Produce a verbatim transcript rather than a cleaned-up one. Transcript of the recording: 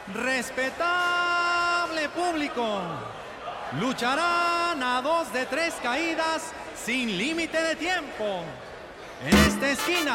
Respetable público, lucharán a dos de tres caídas sin límite de tiempo. En esta esquina